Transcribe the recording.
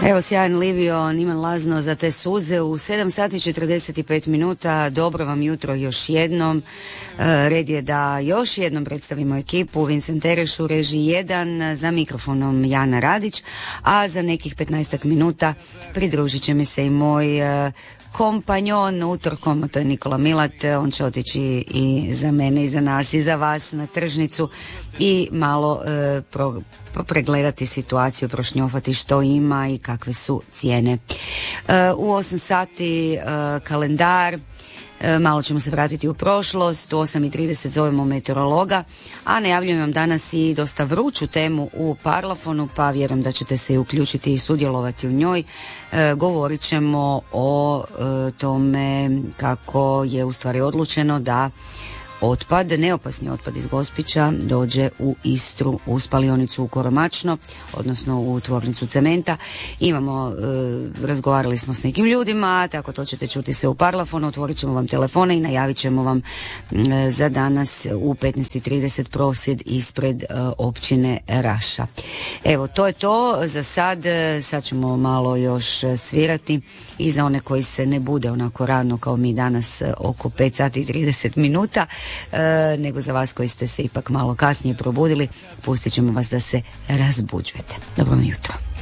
Evo sjajan Livio, Niman Lazno za te suze u 7 sati 45 minuta. Dobro vam jutro još jednom. Red je da još jednom predstavimo ekipu. Vincent Tereš u režiji 1, za mikrofonom Jana Radić, a za nekih 15 minuta pridružit će mi se i moj kompanjon utorkom, to je Nikola Milat. On će otići i za mene i za nas i za vas na tržnicu i malo pregledati situaciju, prošnjofati što ima i kakve su cijene. U 8 sati kalendar. Malo ćemo se vratiti u prošlost. U 8:30 zovemo meteorologa, a najavljujem vam danas i dosta vruću temu u Parlafonu, pa vjerujem da ćete se uključiti i sudjelovati u njoj. Govorit ćemo o tome kako je u stvari odlučeno da otpad, neopasni otpad iz Gospića dođe u Istru, u spalionicu u Koromačno, odnosno u tvornicu cementa. Razgovarali smo s nekim ljudima, tako to ćete čuti se u Parlafonu. Otvorit ćemo vam telefone i najavit ćemo vam za danas u 15:30 prosvjed ispred općine Raša. Evo, to je to za sad. Sad ćemo malo još svirati i za one koji se ne bude onako rano kao mi danas oko 5 sati i 30 minuta, nego za vas koji ste se ipak malo kasnije probudili, pustit ćemo vas da se razbuđujete. Dobro mi jutro.